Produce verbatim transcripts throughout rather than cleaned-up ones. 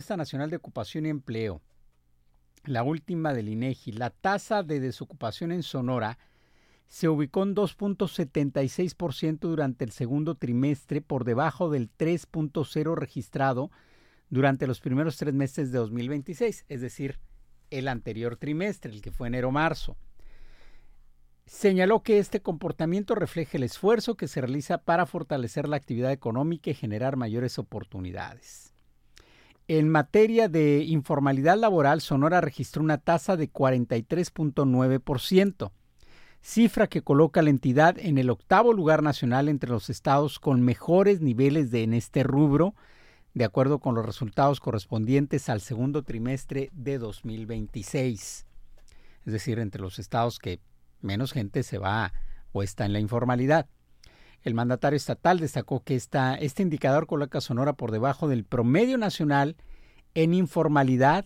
Encuesta Nacional de Ocupación y Empleo, la última del INEGI, la tasa de desocupación en Sonora se ubicó en dos punto setenta y seis por ciento durante el segundo trimestre, por debajo del tres punto cero registrado durante los primeros tres meses de dos mil veintiséis, es decir, el anterior trimestre, el que fue enero-marzo. Señaló que este comportamiento refleja el esfuerzo que se realiza para fortalecer la actividad económica y generar mayores oportunidades. En materia de informalidad laboral, Sonora registró una tasa de cuarenta y tres punto nueve por ciento, cifra que coloca a la entidad en el octavo lugar nacional entre los estados con mejores niveles de en este rubro, de acuerdo con los resultados correspondientes al segundo trimestre de dos mil veintiséis. Es decir, entre los estados que menos gente se va o está en la informalidad. El mandatario estatal destacó que esta, este indicador coloca a Sonora por debajo del promedio nacional en informalidad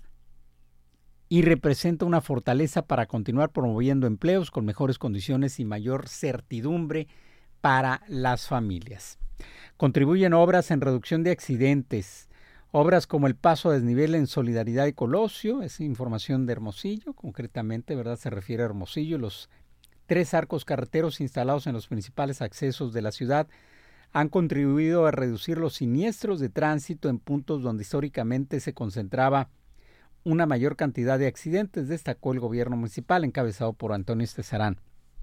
y representa una fortaleza para continuar promoviendo empleos con mejores condiciones y mayor certidumbre para las familias. Contribuyen obras en reducción de accidentes, obras como el paso a desnivel en Solidaridad y Colosio, es información de Hermosillo, concretamente, ¿verdad? Se refiere a Hermosillo. Los tres arcos carreteros instalados en los principales accesos de la ciudad han contribuido a reducir los siniestros de tránsito en puntos donde históricamente se concentraba una mayor cantidad de accidentes, destacó el gobierno municipal encabezado por Antonio Estezarán.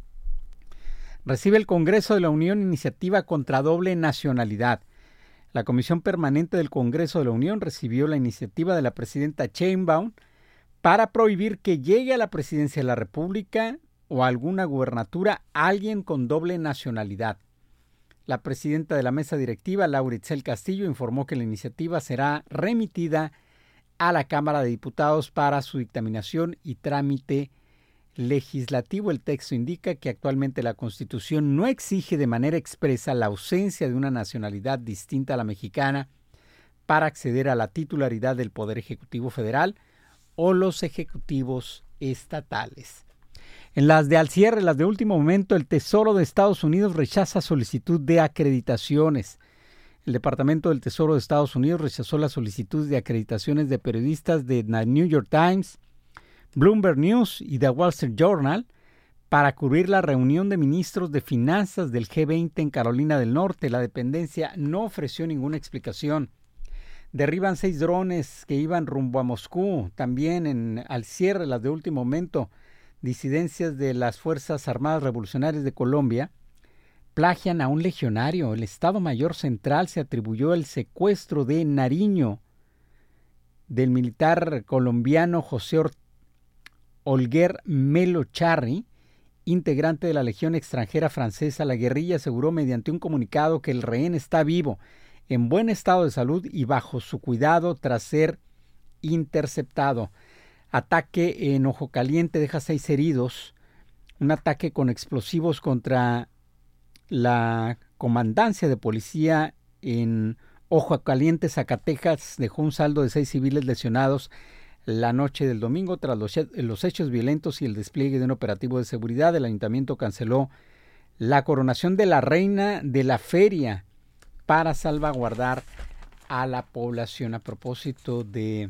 Recibe el Congreso de la Unión iniciativa contra doble nacionalidad. La Comisión Permanente del Congreso de la Unión recibió la iniciativa de la presidenta Sheinbaum para prohibir que llegue a la presidencia de la República o a alguna gubernatura alguien con doble nacionalidad. La presidenta de la mesa directiva, Laura Itzel Castillo, informó que la iniciativa será remitida a la Cámara de Diputados para su dictaminación y trámite legislativo. El texto indica que actualmente la Constitución no exige de manera expresa la ausencia de una nacionalidad distinta a la mexicana para acceder a la titularidad del Poder Ejecutivo Federal o los ejecutivos estatales. En las de al cierre, las de último momento, el Tesoro de Estados Unidos rechaza solicitud de acreditaciones. El Departamento del Tesoro de Estados Unidos rechazó la solicitud de acreditaciones de periodistas de The New York Times, Bloomberg News y The Wall Street Journal para cubrir la reunión de ministros de finanzas del G veinte en Carolina del Norte. La dependencia no ofreció ninguna explicación. Derriban seis drones que iban rumbo a Moscú. También en, al cierre, las de último momento, disidencias de las Fuerzas Armadas Revolucionarias de Colombia plagian a un legionario. El Estado Mayor Central se atribuyó el secuestro de Nariño del militar colombiano José Olguer Melo Charri, integrante de la Legión Extranjera Francesa. La guerrilla aseguró mediante un comunicado que el rehén está vivo, en buen estado de salud y bajo su cuidado tras ser interceptado. Ataque en Ojo Caliente deja seis heridos. Un ataque con explosivos contra la comandancia de policía en Ojo Caliente, Zacatecas, dejó un saldo de seis civiles lesionados la noche del domingo. Tras los, los hechos violentos y el despliegue de un operativo de seguridad, el ayuntamiento canceló la coronación de la reina de la feria para salvaguardar a la población. A propósito de,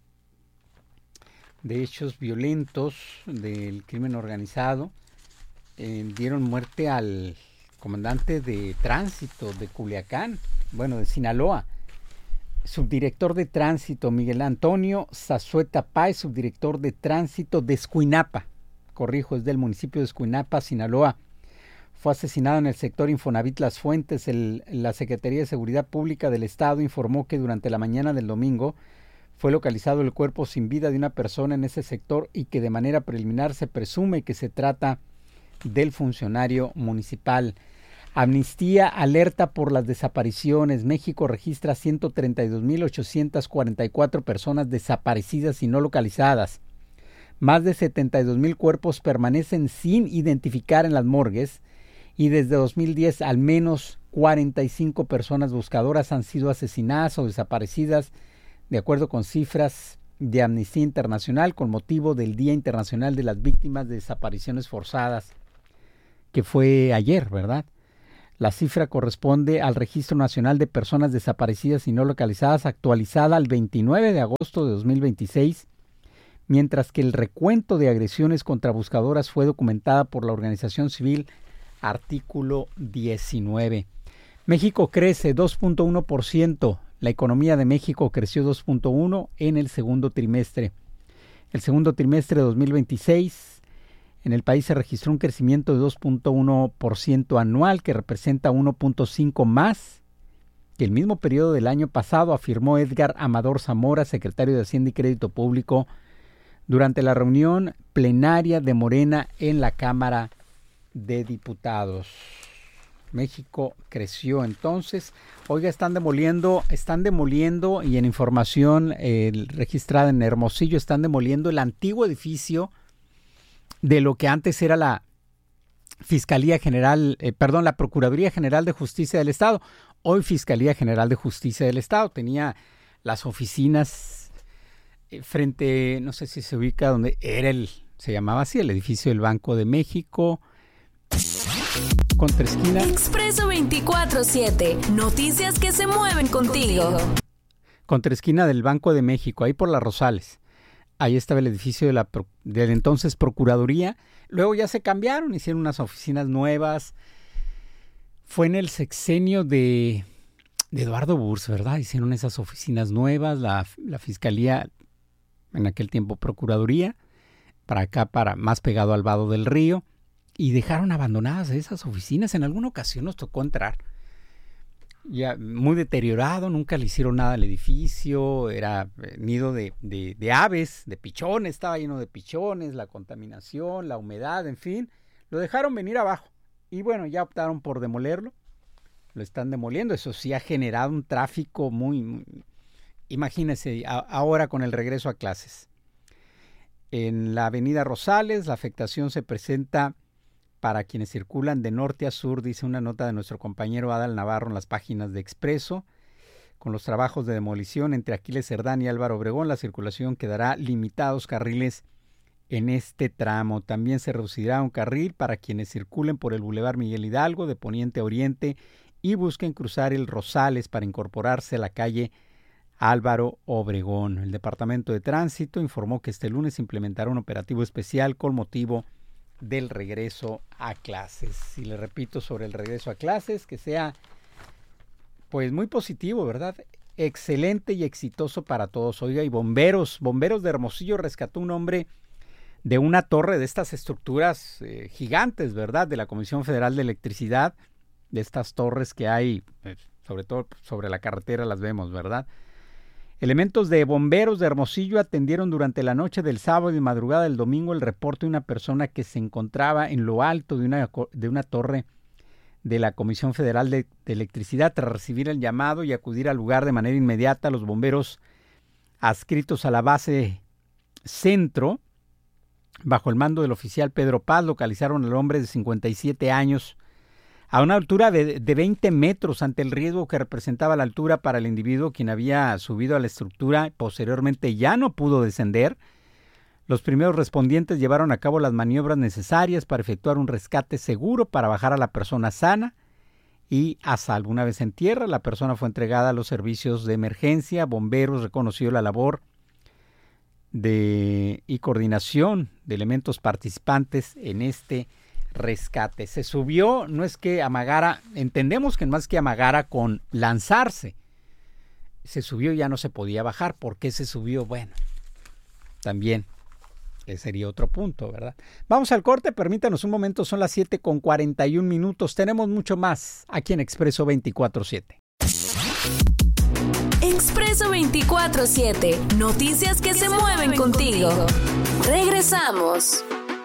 de hechos violentos del crimen organizado, eh, dieron muerte al comandante de tránsito de Culiacán, bueno, de Sinaloa, subdirector de tránsito Miguel Antonio Zazueta Páez, subdirector de tránsito de Escuinapa, corrijo, es del municipio de Escuinapa, Sinaloa. Fue asesinado en el sector Infonavit Las Fuentes. El, la Secretaría de Seguridad Pública del Estado informó que durante la mañana del domingo fue localizado el cuerpo sin vida de una persona en ese sector y que de manera preliminar se presume que se trata del funcionario municipal. Amnistía alerta por las desapariciones. México registra ciento treinta y dos mil ochocientas cuarenta y cuatro personas desaparecidas y no localizadas. Más de setenta y dos mil cuerpos permanecen sin identificar en las morgues y desde dos mil diez al menos cuarenta y cinco personas buscadoras han sido asesinadas o desaparecidas, de acuerdo con cifras de Amnistía Internacional con motivo del Día Internacional de las Víctimas de Desapariciones Forzadas, que fue ayer, ¿verdad? La cifra corresponde al Registro Nacional de Personas Desaparecidas y No Localizadas, actualizada al veintinueve de agosto de dos mil veintiséis, mientras que el recuento de agresiones contra buscadoras fue documentada por la organización civil Artículo diecinueve. México crece dos punto uno por ciento. La economía de México creció dos punto uno por ciento en el segundo trimestre. El segundo trimestre de dos mil veintiséis, en el país se registró un crecimiento de dos punto uno por ciento anual, que representa uno punto cinco más que el mismo periodo del año pasado, afirmó Edgar Amador Zamora, secretario de Hacienda y Crédito Público, durante la reunión plenaria de Morena en la Cámara de Diputados. México creció entonces. Oiga, están demoliendo, están demoliendo y en información eh, registrada en Hermosillo, están demoliendo el antiguo edificio de lo que antes era la Fiscalía General, eh, perdón, la Procuraduría General de Justicia del Estado, hoy Fiscalía General de Justicia del Estado. Tenía las oficinas eh, frente, no sé si se ubica donde era el, se llamaba así, el edificio del Banco de México, contra esquina. Expreso veinticuatro siete, noticias que se mueven contigo. Contra esquina del Banco de México, ahí por las Rosales. Ahí estaba el edificio de la de la entonces Procuraduría. Luego ya se cambiaron, hicieron unas oficinas nuevas. Fue en el sexenio de, de Eduardo Burs, ¿verdad? Hicieron esas oficinas nuevas, la, la Fiscalía, en aquel tiempo Procuraduría, para acá, para más pegado al Vado del Río, y dejaron abandonadas esas oficinas. En alguna ocasión nos tocó entrar. Ya muy deteriorado, nunca le hicieron nada al edificio, era nido de, de, de aves, de pichones, estaba lleno de pichones, la contaminación, la humedad, en fin, lo dejaron venir abajo y bueno, ya optaron por demolerlo, lo están demoliendo. Eso sí ha generado un tráfico muy, muy imagínense, a, ahora con el regreso a clases. En la avenida Rosales, la afectación se presenta para quienes circulan de norte a sur, dice una nota de nuestro compañero Adal Navarro en las páginas de Expreso. Con los trabajos de demolición entre Aquiles Cerdán y Álvaro Obregón, la circulación quedará limitados carriles en este tramo. También se reducirá un carril para quienes circulen por el Boulevard Miguel Hidalgo de poniente a oriente y busquen cruzar el Rosales para incorporarse a la calle Álvaro Obregón. El Departamento de Tránsito informó que este lunes implementará un operativo especial con motivo del regreso a clases. Y le repito sobre el regreso a clases, que sea pues muy positivo, ¿verdad? Excelente y exitoso para todos. Oiga, y bomberos, bomberos de Hermosillo rescató un hombre de una torre de estas estructuras eh, gigantes, ¿verdad? De la Comisión Federal de Electricidad, de estas torres que hay, eh, sobre todo sobre la carretera las vemos, ¿verdad? Elementos de bomberos de Hermosillo atendieron durante la noche del sábado y madrugada del domingo el reporte de una persona que se encontraba en lo alto de una, de una torre de la Comisión Federal de, de Electricidad. Tras recibir el llamado y acudir al lugar de manera inmediata, los bomberos adscritos a la base Centro, bajo el mando del oficial Pedro Paz, localizaron al hombre de cincuenta y siete años a una altura de, de veinte metros ante el riesgo que representaba la altura para el individuo, quien había subido a la estructura. Posteriormente ya no pudo descender. Los primeros respondientes llevaron a cabo las maniobras necesarias para efectuar un rescate seguro para bajar a la persona sana y a salvo. Una vez en tierra, la persona fue entregada a los servicios de emergencia. Bomberos reconoció la labor de y coordinación de elementos participantes en este rescate. Se subió, no es que amagara, entendemos que más que amagara con lanzarse, se subió y ya no se podía bajar. ¿Por qué se subió? Bueno, también ese sería otro punto, ¿verdad? Vamos al corte, permítanos un momento, son las siete con cuarenta y un minutos, tenemos mucho más aquí en Expreso veinticuatro siete. Expreso veinticuatro siete, noticias que, que se, se mueven, mueven contigo. contigo. Regresamos.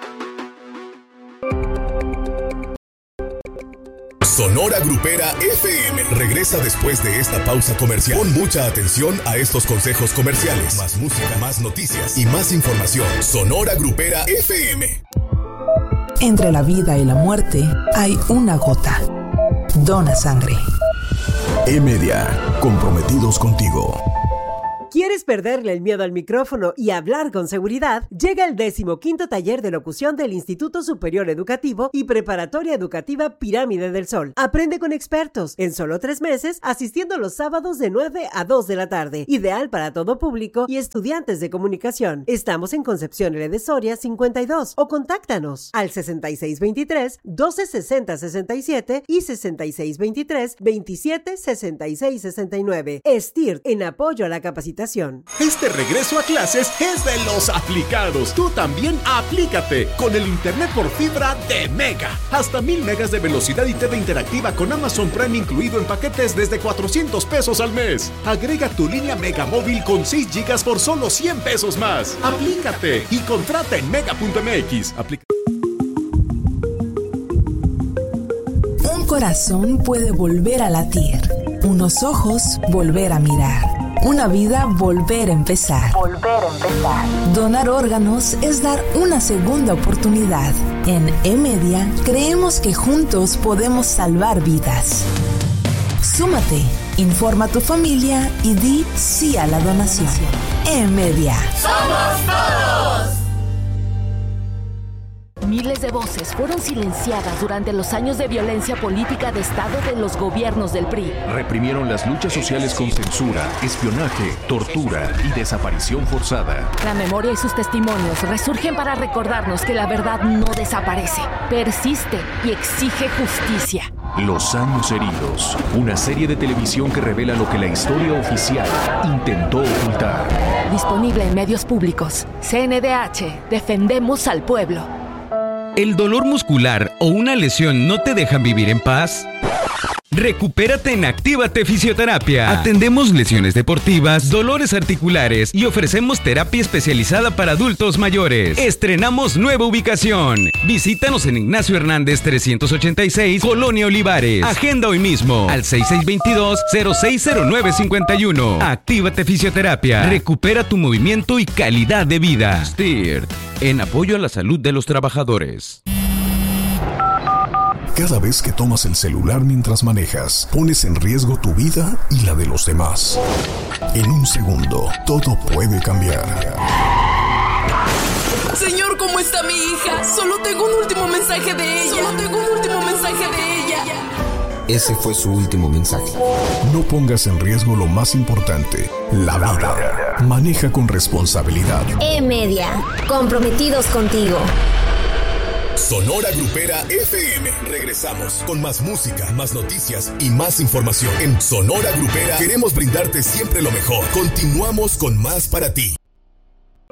Sonora Grupera F M regresa después de esta pausa comercial. Pon mucha atención a estos consejos comerciales. Más música, más noticias y más información. Sonora Grupera F M. Entre la vida y la muerte hay una gota. Dona sangre. E-Media, comprometidos contigo. ¿Quieres perderle el miedo al micrófono y hablar con seguridad? Llega el decimoquinto taller de locución del Instituto Superior Educativo y Preparatoria Educativa Pirámide del Sol. Aprende con expertos en solo tres meses, asistiendo los sábados de nueve a dos de la tarde. Ideal para todo público y estudiantes de comunicación. Estamos en Concepción L. de Soria cincuenta y dos o contáctanos al sesenta y seis veintitrés, doce sesenta sesenta y siete y sesenta y seis veintitrés, veintisiete sesenta y seis sesenta y nueve. STIRT, en apoyo a la capacitación. Este regreso a clases es de los aplicados. Tú también aplícate con el internet por fibra de Mega. Hasta mil megas de velocidad y T V interactiva con Amazon Prime incluido en paquetes desde cuatrocientos pesos al mes. Agrega tu línea Mega móvil con seis gigas por solo cien pesos más. Aplícate y contrata en mega punto m x. Aplica- Un corazón puede volver a latir, unos ojos volver a mirar, una vida volver a empezar. Volver a empezar. Donar órganos es dar una segunda oportunidad. En E-Media creemos que juntos podemos salvar vidas. Súmate, informa a tu familia y di sí a la donación. E-Media. ¡Somos todos! Miles de voces fueron silenciadas durante los años de violencia política de Estado de los gobiernos del P R I. Reprimieron las luchas sociales con censura, espionaje, tortura y desaparición forzada. La memoria y sus testimonios resurgen para recordarnos que la verdad no desaparece, persiste y exige justicia. Los años heridos, una serie de televisión que revela lo que la historia oficial intentó ocultar. Disponible en medios públicos. C N D H, defendemos al pueblo. ¿El dolor muscular o una lesión no te dejan vivir en paz? Recupérate en Actívate Fisioterapia. Atendemos lesiones deportivas, dolores articulares y ofrecemos terapia especializada para adultos mayores. Estrenamos nueva ubicación. Visítanos en Ignacio Hernández trescientos ochenta y seis, Colonia Olivares. Agenda hoy mismo al seis seis dos dos, cero seis cero nueve cinco uno. Actívate Fisioterapia. Recupera tu movimiento y calidad de vida. STIRT, en apoyo a la salud de los trabajadores. Cada vez que tomas el celular mientras manejas, pones en riesgo tu vida y la de los demás. En un segundo, todo puede cambiar. Señor, ¿cómo está mi hija? Solo tengo un último mensaje de ella. Solo tengo un último mensaje de ella. Ese fue su último mensaje. No pongas en riesgo lo más importante, la vida. Maneja con responsabilidad. E-Media, comprometidos contigo. Sonora Grupera F M. Regresamos con más música, más noticias y más información. En Sonora Grupera queremos brindarte siempre lo mejor. Continuamos con más para ti.